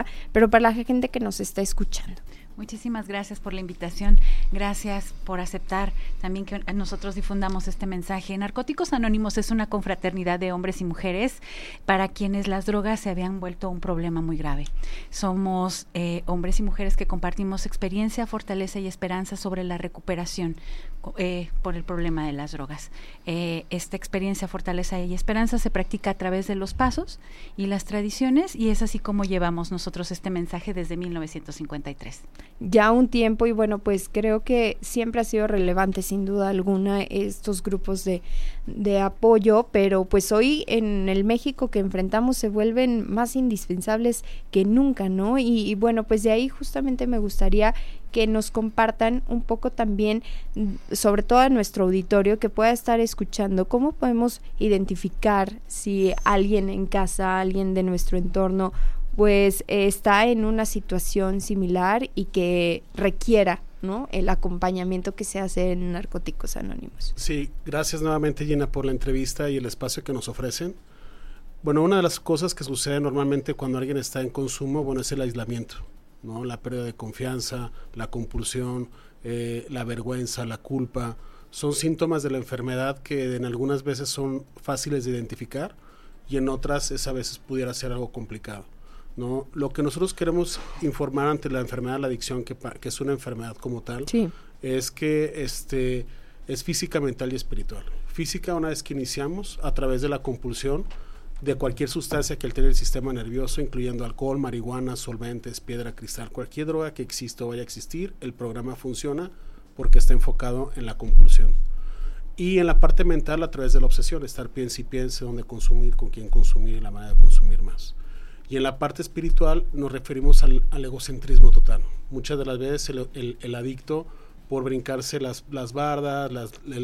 pero para la gente que nos está escuchando. Muchísimas gracias por la invitación, gracias por aceptar también que nosotros difundamos este mensaje. Narcóticos Anónimos es una confraternidad de hombres y mujeres para quienes las drogas se habían vuelto un problema muy grave. Somos hombres y mujeres que compartimos experiencia, fortaleza y esperanza sobre la recuperación por el problema de las drogas. Esta experiencia, fortaleza y esperanza se practica a través de los pasos y las tradiciones, y es así como llevamos nosotros este mensaje desde 1953. Ya un tiempo, y bueno, pues creo que siempre ha sido relevante sin duda alguna estos grupos de apoyo, pero pues hoy en el México que enfrentamos se vuelven más indispensables que nunca, ¿no? Y bueno, pues de ahí justamente me gustaría que nos compartan un poco también, sobre todo a nuestro auditorio que pueda estar escuchando, cómo podemos identificar si alguien en casa, alguien de nuestro entorno, pues está en una situación similar y que requiera, ¿no?, el acompañamiento que se hace en Narcóticos Anónimos. Sí, gracias nuevamente, Gina, por la entrevista y el espacio que nos ofrecen. Bueno, una de las cosas que sucede normalmente cuando alguien está en consumo, bueno, es el aislamiento, ¿no? La pérdida de confianza, la compulsión, la vergüenza, la culpa, son síntomas de la enfermedad que en algunas veces son fáciles de identificar y en otras a veces pudiera ser algo complicado, ¿no? Lo que nosotros queremos informar ante la enfermedad de la adicción, que es una enfermedad como tal, sí, es que es física, mental y espiritual. Física, una vez que iniciamos, a través de la compulsión de cualquier sustancia que altere el sistema nervioso, incluyendo alcohol, marihuana, solventes, piedra, cristal, cualquier droga que exista o vaya a existir, el programa funciona porque está enfocado en la compulsión. Y en la parte mental, a través de la obsesión, estar piense y piense dónde consumir, con quién consumir y la manera de consumir más. Y en la parte espiritual nos referimos al egocentrismo total. Muchas de las veces el adicto, por brincarse las bardas,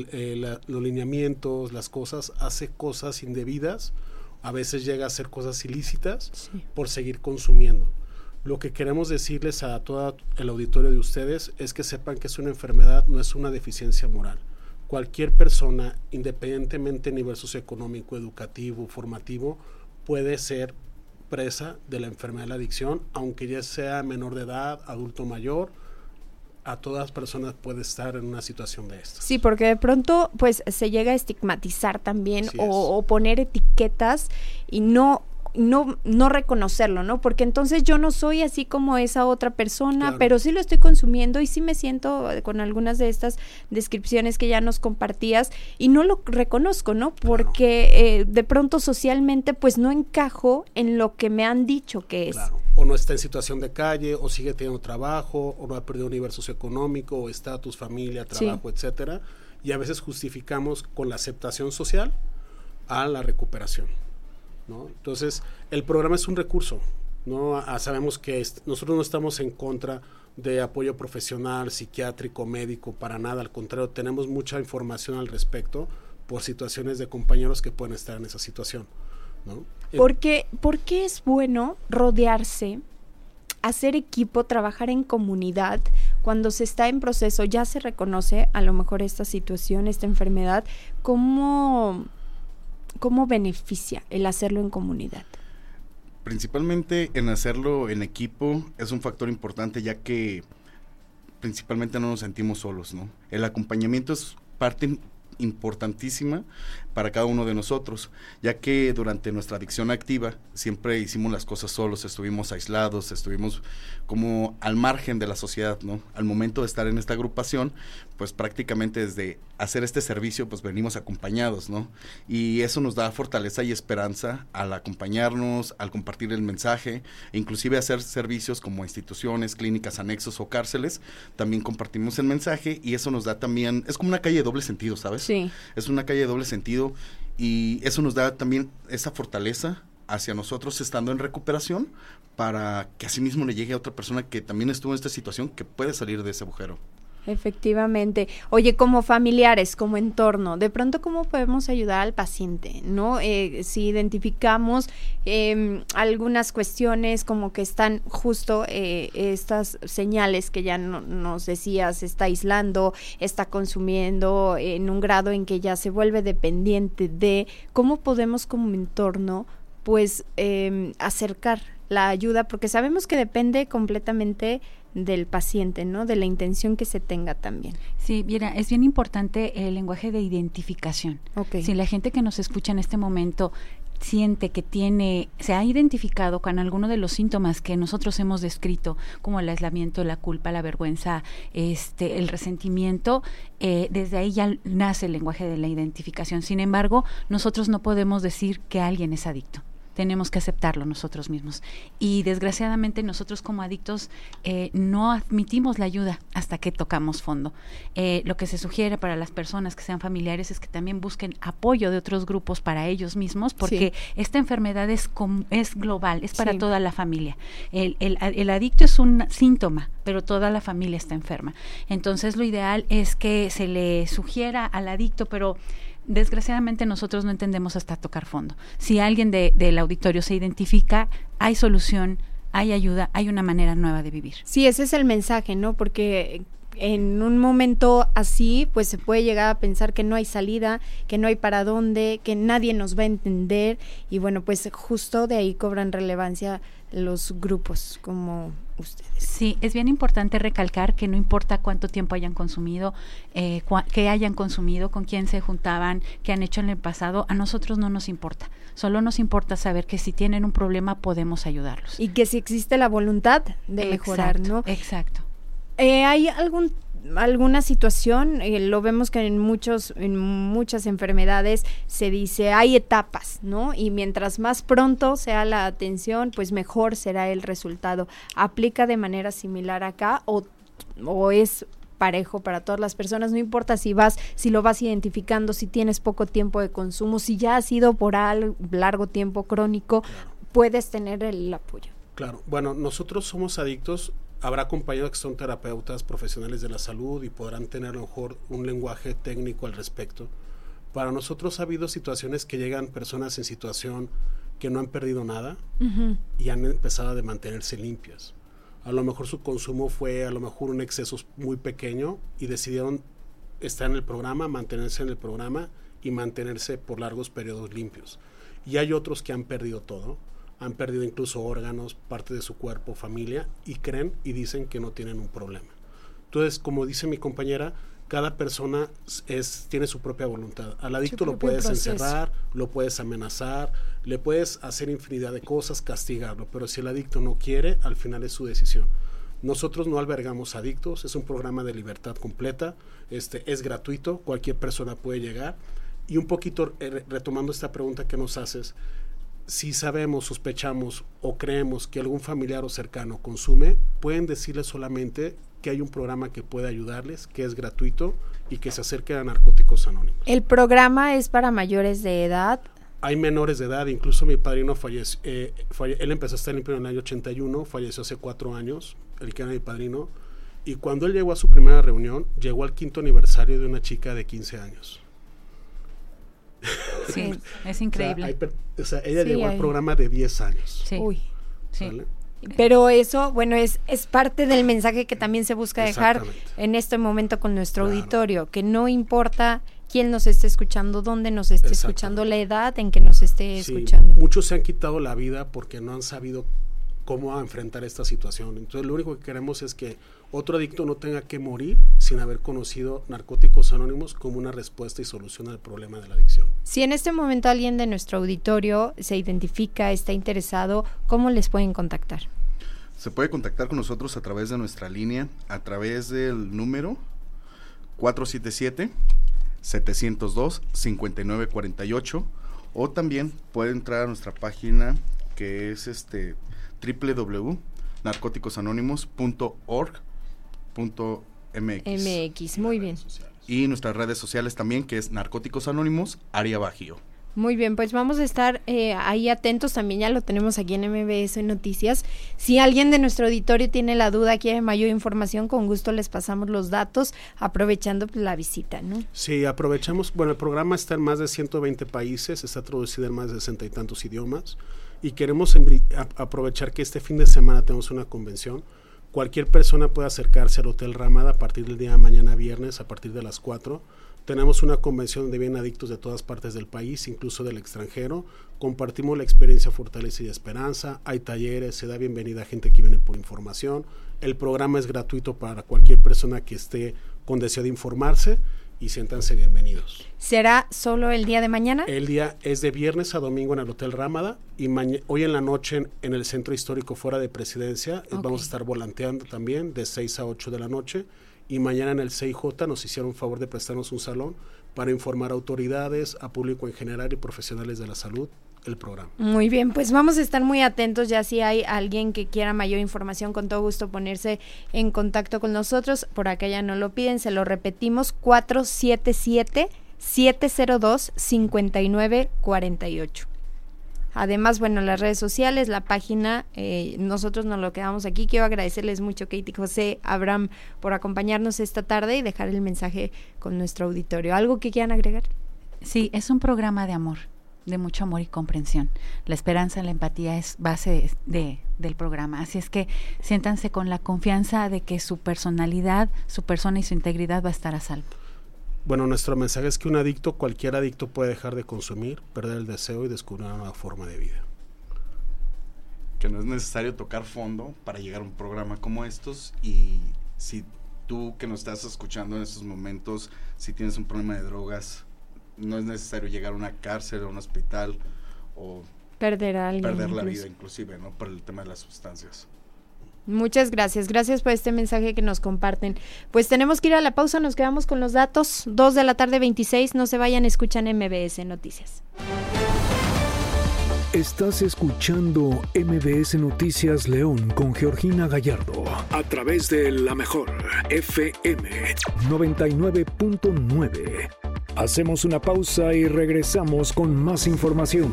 los lineamientos, las cosas, hace cosas indebidas, a veces llega a hacer cosas ilícitas, sí, por seguir consumiendo. Lo que queremos decirles a todo el auditorio de ustedes es que sepan que es una enfermedad, no es una deficiencia moral. Cualquier persona, independientemente de nivel socioeconómico, educativo, formativo, puede ser presa de la enfermedad de la adicción, aunque ya sea menor de edad, adulto mayor, a todas personas puede estar en una situación de esta. Sí, porque de pronto pues se llega a estigmatizar también o poner etiquetas y no reconocerlo, ¿no? Porque entonces yo no soy así como esa otra persona, claro, pero sí lo estoy consumiendo y sí me siento con algunas de estas descripciones que ya nos compartías y no lo reconozco, ¿no? Porque de pronto socialmente pues no encajo en lo que me han dicho que es. Claro. O no está en situación de calle, o sigue teniendo trabajo, o no ha perdido un nivel socioeconómico, o estatus, familia, trabajo, sí, etcétera. Y a veces justificamos con la aceptación social a la recuperación, ¿no? Entonces, el programa es un recurso, ¿no? Sabemos que nosotros no estamos en contra de apoyo profesional, psiquiátrico, médico, para nada, al contrario, tenemos mucha información al respecto por situaciones de compañeros que pueden estar en esa situación, ¿no? ¿Por qué es bueno rodearse, hacer equipo, trabajar en comunidad cuando se está en proceso, ya se reconoce a lo mejor esta situación, esta enfermedad? ¿Cómo beneficia el hacerlo en comunidad? Principalmente en hacerlo en equipo es un factor importante, ya que principalmente no nos sentimos solos, ¿no? El acompañamiento es parte importantísima para cada uno de nosotros, ya que durante nuestra adicción activa siempre hicimos las cosas solos, estuvimos aislados, estuvimos como al margen de la sociedad, ¿no? Al momento de estar en esta agrupación, pues prácticamente desde hacer este servicio, pues venimos acompañados, ¿no? Y eso nos da fortaleza y esperanza al acompañarnos, al compartir el mensaje, e inclusive hacer servicios como instituciones, clínicas, anexos o cárceles, también compartimos el mensaje y eso nos da también, es como una calle de doble sentido, ¿sabes? Sí. Es una calle de doble sentido y eso nos da también esa fortaleza hacia nosotros estando en recuperación para que así mismo le llegue a otra persona que también estuvo en esta situación, que puede salir de ese agujero. Efectivamente. Oye, como familiares, como entorno, de pronto, ¿cómo podemos ayudar al paciente, no? Si identificamos algunas cuestiones como que están justo estas señales que ya nos decías, está aislando, está consumiendo en un grado en que ya se vuelve dependiente de, ¿cómo podemos como entorno pues acercar la ayuda, porque sabemos que depende completamente del paciente, ¿no? De la intención que se tenga también. Sí, mira, es bien importante el lenguaje de identificación. Okay. Si la gente que nos escucha en este momento siente que se ha identificado con alguno de los síntomas que nosotros hemos descrito, como el aislamiento, la culpa, la vergüenza, el resentimiento, desde ahí ya nace el lenguaje de la identificación. Sin embargo, nosotros no podemos decir que alguien es adicto. Tenemos que aceptarlo nosotros mismos. Y desgraciadamente nosotros como adictos no admitimos la ayuda hasta que tocamos fondo. Lo que se sugiere para las personas que sean familiares es que también busquen apoyo de otros grupos para ellos mismos, porque esta enfermedad es global, es para toda la familia. El adicto es un síntoma, pero toda la familia está enferma. Entonces lo ideal es que se le sugiera al adicto, pero desgraciadamente nosotros no entendemos hasta tocar fondo. Si alguien del auditorio se identifica, hay solución, hay ayuda, hay una manera nueva de vivir. Sí, ese es el mensaje, ¿no? Porque en un momento así, pues se puede llegar a pensar que no hay salida, que no hay para dónde, que nadie nos va a entender, y bueno, pues justo de ahí cobran relevancia los grupos como ustedes. Sí, es bien importante recalcar que no importa cuánto tiempo hayan consumido, qué hayan consumido, con quién se juntaban, qué han hecho en el pasado, a nosotros no nos importa. Solo nos importa saber que si tienen un problema podemos ayudarlos. Y que si existe la voluntad de mejorar, ¿no? Exacto. ¿Hay alguna situación? Lo vemos que en muchas enfermedades se dice hay etapas, ¿no? Y mientras más pronto sea la atención, pues mejor será el resultado. ¿Aplica de manera similar acá o es parejo para todas las personas? No importa si lo vas identificando, si tienes poco tiempo de consumo, si ya ha sido por largo tiempo crónico, puedes tener el apoyo. Claro, bueno, nosotros somos adictos. Habrá compañeros que son terapeutas profesionales de la salud y podrán tener a lo mejor un lenguaje técnico al respecto. Para nosotros ha habido situaciones que llegan personas en situación que no han perdido nada y han empezado a mantenerse limpias. A lo mejor su consumo fue a lo mejor un exceso muy pequeño y decidieron estar en el programa, mantenerse en el programa y mantenerse por largos periodos limpios. Y hay otros que han perdido todo. Han perdido incluso órganos, parte de su cuerpo, familia, y creen y dicen que no tienen un problema. Entonces, como dice mi compañera, cada persona tiene su propia voluntad. Al adicto lo puedes encerrar, lo puedes amenazar, le puedes hacer infinidad de cosas, castigarlo, pero si el adicto no quiere, al final es su decisión. Nosotros no albergamos adictos, es un programa de libertad completa, es gratuito, cualquier persona puede llegar. Y un poquito retomando esta pregunta que nos haces, si sabemos, sospechamos o creemos que algún familiar o cercano consume, pueden decirles solamente que hay un programa que puede ayudarles, que es gratuito y que se acerque a Narcóticos Anónimos. ¿El programa es para mayores de edad? Hay menores de edad, incluso mi padrino falleció, él empezó a estar limpio en el año 81, falleció hace 4 años, el que era mi padrino, y cuando él llegó a su primera reunión, llegó al 5º aniversario de una chica de 15 años. Sí, es increíble. Ella llegó al programa de 10 años. Sí. Uy. ¿Sale? Pero eso, bueno, es parte del mensaje que también se busca dejar en este momento con nuestro auditorio, que no importa quién nos esté escuchando, dónde nos esté escuchando, la edad en que nos esté escuchando. Muchos se han quitado la vida porque no han sabido cómo enfrentar esta situación. Entonces lo único que queremos es que otro adicto no tenga que morir sin haber conocido Narcóticos Anónimos como una respuesta y solución al problema de la adicción. Si en este momento alguien de nuestro auditorio se identifica, está interesado, ¿cómo les pueden contactar? Se puede contactar con nosotros a través de nuestra línea, a través del número 477-702-5948, o también puede entrar a nuestra página que es www.narcoticosanónimos.org.mx. Muy bien. Y nuestras redes sociales también, que es Narcóticos Anónimos Área Bajío. Muy bien, pues vamos a estar ahí atentos, también ya lo tenemos aquí en MBS Noticias. Si alguien de nuestro auditorio tiene la duda, quiere mayor información, con gusto les pasamos los datos, aprovechando la visita, ¿no? Sí, aprovechamos, bueno, el programa está en más de 120 países, está traducido en más de 60 y tantos idiomas, y queremos aprovechar que este fin de semana tenemos una convención. Cualquier persona puede acercarse al Hotel Ramada a partir del día de mañana viernes, a partir de las 4, Tenemos una convención donde vienen adictos de todas partes del país, incluso del extranjero. Compartimos la experiencia Fortaleza y Esperanza. Hay talleres, se da bienvenida a gente que viene por información. El programa es gratuito para cualquier persona que esté con deseo de informarse y siéntanse bienvenidos. ¿Será solo el día de mañana? El día es de viernes a domingo en el Hotel Rámada y hoy en la noche en el Centro Histórico fuera de Presidencia. Okay. Vamos a estar volanteando también de 6 a 8 de la noche. Y mañana en el CIJ nos hicieron un favor de prestarnos un salón para informar a autoridades, a público en general y profesionales de la salud el programa. Muy bien, pues vamos a estar muy atentos, ya si hay alguien que quiera mayor información, con todo gusto ponerse en contacto con nosotros. Por acá ya no lo piden, se lo repetimos, 477-702-5948. Además, bueno, las redes sociales, la página, nosotros nos lo quedamos aquí. Quiero agradecerles mucho, Katie, José, Abraham, por acompañarnos esta tarde y dejar el mensaje con nuestro auditorio. ¿Algo que quieran agregar? Sí, es un programa de amor, de mucho amor y comprensión. La esperanza, la empatía es base del programa. Así es que siéntanse con la confianza de que su personalidad, su persona y su integridad va a estar a salvo. Bueno, nuestro mensaje es que cualquier adicto puede dejar de consumir, perder el deseo y descubrir una nueva forma de vida. Que no es necesario tocar fondo para llegar a un programa como estos, y si tú que nos estás escuchando en estos momentos, si tienes un problema de drogas, no es necesario llegar a una cárcel o un hospital o perder la vida inclusive, ¿no? Por el tema de las sustancias. Muchas gracias por este mensaje que nos comparten. Pues tenemos que ir a la pausa, nos quedamos con los datos, 2:26 p.m, no se vayan, escuchan MBS Noticias. Estás escuchando MBS Noticias León con Georgina Gallardo a través de La Mejor FM 99.9. Hacemos una pausa y regresamos con más información.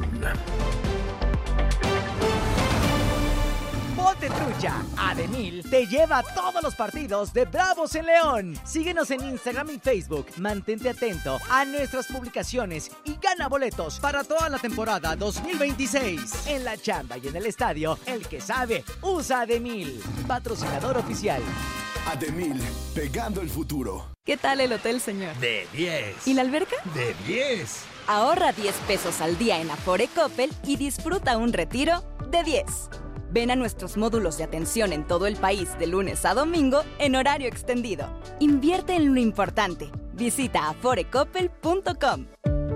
Trucha, Ademil te lleva a todos los partidos de Bravos en León. Síguenos en Instagram y Facebook. Mantente atento a nuestras publicaciones y gana boletos para toda la temporada 2026. En la chamba y en el estadio, el que sabe, usa Ademil. Patrocinador oficial. Ademil, pegando el futuro. ¿Qué tal el hotel, señor? De 10. ¿Y la alberca? De 10. Ahorra 10 pesos al día en Afore Coppel y disfruta un retiro de 10. Ven a nuestros módulos de atención en todo el país de lunes a domingo en horario extendido. Invierte en lo importante. Visita aforecoppel.com.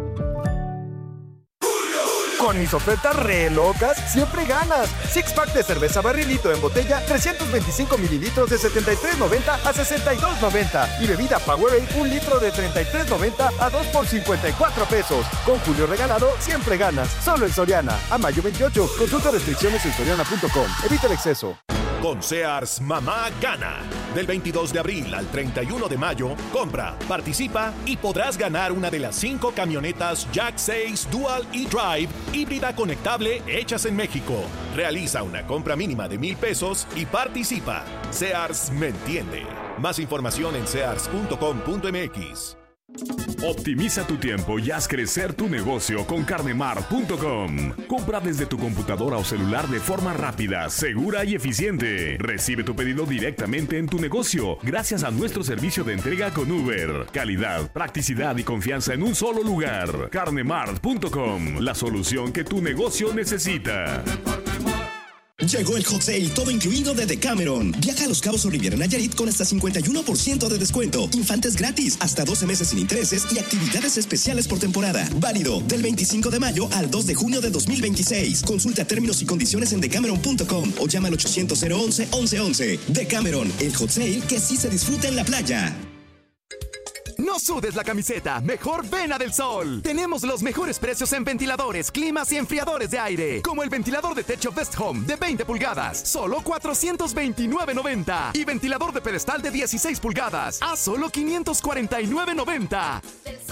Con mis ofertas re locas, siempre ganas. Six-pack de cerveza barrilito en botella, 325 mililitros de $73.90 a $62.90. Y bebida Powerade, 1 litro de $33.90 a 2 por $54. Con Julio regalado, siempre ganas. Solo en Soriana. A mayo 28. Consulta restricciones en soriana.com. Evita el exceso. Con Sears, mamá gana. Del 22 de abril al 31 de mayo, compra, participa y podrás ganar una de las 5 camionetas Jack 6 Dual e-Drive híbrida conectable hechas en México. Realiza una compra mínima de $1,000 y participa. Sears me entiende. Más información en sears.com.mx. Optimiza tu tiempo y haz crecer tu negocio con carnemart.com. Compra desde tu computadora o celular de forma rápida, segura y eficiente. Recibe tu pedido directamente en tu negocio gracias a nuestro servicio de entrega con Uber. Calidad, practicidad y confianza en un solo lugar. Carnemart.com, la solución que tu negocio necesita. Llegó el Hot Sale, todo incluido de Decameron. Viaja a Los Cabos o Riviera Nayarit con hasta 51% de descuento. Infantes gratis, hasta 12 meses sin intereses y actividades especiales por temporada. Válido del 25 de mayo al 2 de junio de 2026. Consulta términos y condiciones en decameron.com o llama al 800-011-1111. Decameron, el Hot Sale que sí se disfruta en la playa. No sudes la camiseta, mejor ven a Del Sol. Tenemos los mejores precios en ventiladores, climas y enfriadores de aire. Como el ventilador de techo Best Home de 20 pulgadas, solo $429.90. Y ventilador de pedestal de 16 pulgadas, a solo $549.90.